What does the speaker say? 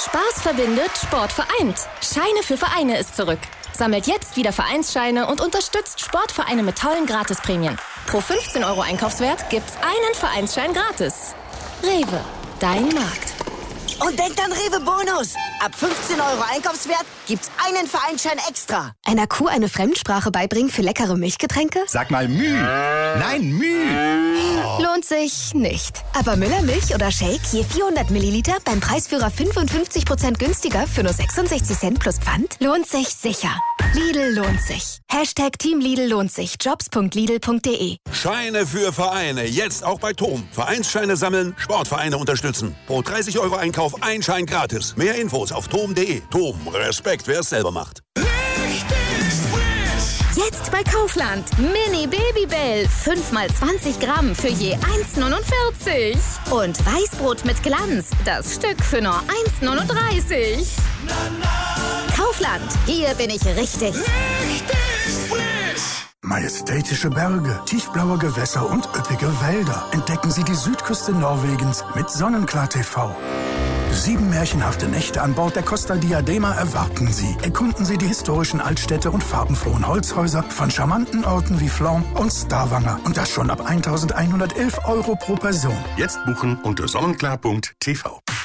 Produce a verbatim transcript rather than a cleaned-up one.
Spaß verbindet, Sport vereint. Scheine für Vereine ist zurück. Sammelt jetzt wieder Vereinsscheine und unterstützt Sportvereine mit tollen Gratisprämien. Pro fünfzehn Euro Einkaufswert gibt's einen Vereinsschein gratis. Rewe, dein Markt. Und denkt an Rewe Bonus. Ab fünfzehn Euro Einkaufswert gibt's einen Vereinsschein extra. Einer Kuh eine Fremdsprache beibringen für leckere Milchgetränke? Sag mal Müh. Nein, Müh. Oh. Lohnt sich nicht. Aber Müller Milch oder Shake je vierhundert Milliliter beim Preisführer fünfundfünfzig Prozent günstiger für nur sechsundsechzig Cent plus Pfand? Lohnt sich sicher. Lidl lohnt sich. Hashtag Team Lidl lohnt sich. Jobs punkt lidl punkt de. Scheine für Vereine. Jetzt auch bei T O M. Vereinsscheine sammeln, Sportvereine unterstützen. Pro dreißig Euro Einkauf ein Schein gratis. Mehr Infos auf tom punkt de. T O M. Respekt, wer es selber macht. Jetzt bei Kaufland. Mini Babybell. fünf mal zwanzig Gramm für je eins neunundvierzig. Und Weißbrot mit Glanz. Das Stück für nur eins neununddreißig. Kaufland. Hier bin ich richtig. Richtig frisch. Majestätische Berge, tiefblaue Gewässer und üppige Wälder. Entdecken Sie die Südküste Norwegens mit Sonnenklar T V. Sieben märchenhafte Nächte an Bord der Costa Diadema erwarten Sie. Erkunden Sie die historischen Altstädte und farbenfrohen Holzhäuser von charmanten Orten wie Flon und Stavanger. Und das schon ab eintausendeinhundertelf Euro pro Person. Jetzt buchen unter sonnenklar punkt t v.